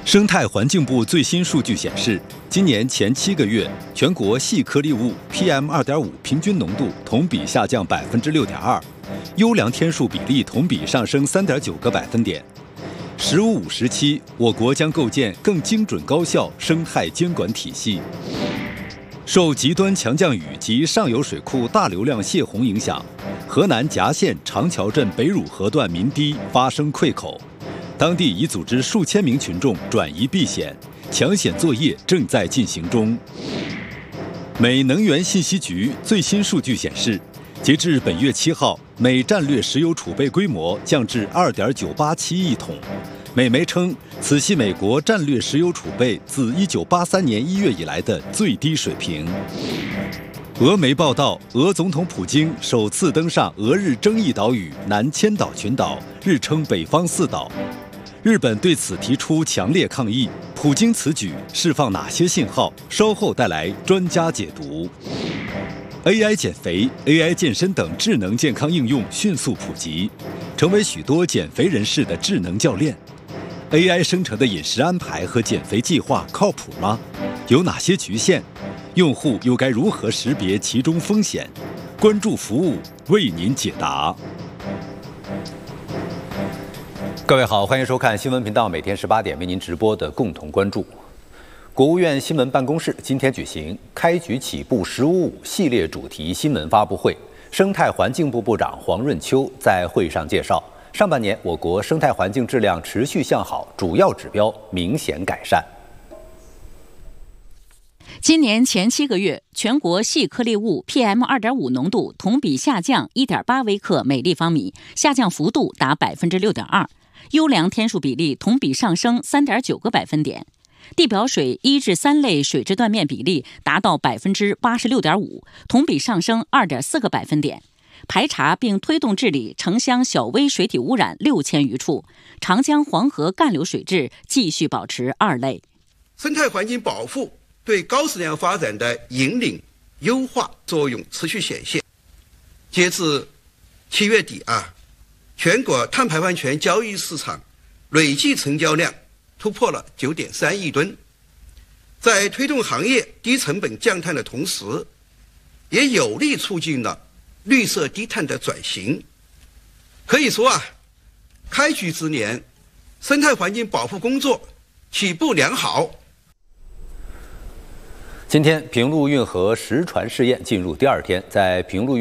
生态环境部最新数据显示，今年前7个月，全国细颗粒物 PM2.5 平均浓度同比下降6.2%，优良天数比例同比上升3.9个百分点。“15-5”时期，我国将构建更精准高效生态监管体系。受极端强降雨及上游水库大流量泄洪影响，河南夹县长桥镇北汝河段民堤发生溃口。当地已组织数千名群众转移避险，抢险作业正在进行中。美能源信息局最新数据显示，截至本月7号，美战略石油储备规模降至2.987亿桶。美媒称，此系美国战略石油储备自1983年1月以来的最低水平。俄媒报道，俄总统普京首次登上俄日争议岛屿南千岛群岛，日称北方四岛。日本对此提出强烈抗议，普京此举释放哪些信号？稍后带来专家解读。AI 减肥、AI 健身等智能健康应用迅速普及，成为许多减肥人士的智能教练。AI 生成的饮食安排和减肥计划靠谱吗？有哪些局限？用户又该如何识别其中风险？关注服务为您解答。各位好，欢迎收看新闻频道，每天18点为您直播的共同关注。国务院新闻办公室今天举行开局起步“15-5”系列主题新闻发布会，生态环境部部长黄润秋在会上介绍，上半年我国生态环境质量持续向好，主要指标明显改善。 今年前7个月，全国细颗粒物 PM2.5 浓度同比下降1.8微克每立方米，下降幅度达6.2%，优良天数比例同比上升3.9个百分点。地表水1至3类水质断面比例达到86.5%，同比上升2.4个百分点。排查并推动治理城乡小微水体污染6000余处，长江、黄河干流水质继续保持2类。 生态环境保护对高质量发展的引领、优化作用持续显现。截至7月底全国碳排放权交易市场累计成交量突破了9.3亿吨，在推动行业低成本降碳的同时，也有力促进了绿色低碳的转型。可以说开局之年，生态环境保护工作起步良好。 今天平陆运河实船试验进入第2天，在平陆